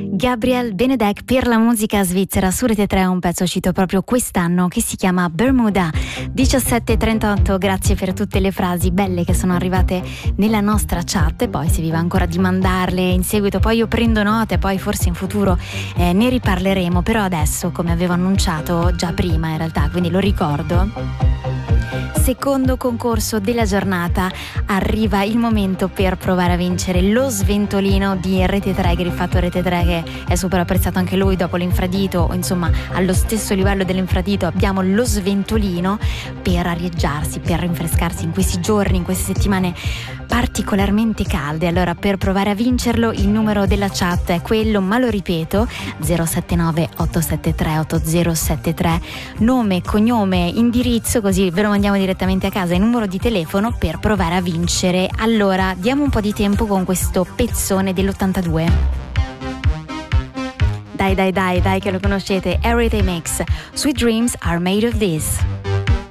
Gabriel Benedek per la musica svizzera su Rete 3, un pezzo uscito proprio quest'anno che si chiama Bermuda. 17:38, grazie per tutte le frasi belle che sono arrivate nella nostra chat, e poi se vi va ancora di mandarle in seguito poi io prendo note, poi forse in futuro ne riparleremo, però adesso, come avevo annunciato già prima in realtà, quindi lo ricordo, secondo concorso della giornata, arriva il momento per provare a vincere lo sventolino di Rete 3, griffato Rete 3, che è super apprezzato anche lui dopo l'infradito, o insomma allo stesso livello dell'infradito abbiamo lo sventolino per arieggiarsi, per rinfrescarsi in questi giorni, in queste settimane particolarmente calde. Allora, per provare a vincerlo il numero della chat è quello, ma lo ripeto, 079 873 8073, nome, cognome, indirizzo, così ve lo mandiamo direttamente a casa, il numero di telefono per provare a vincere. Allora, diamo un po' di tempo con questo pezzone dell'82. Dai che lo conoscete, Everyday Mix, Sweet Dreams Are Made of This.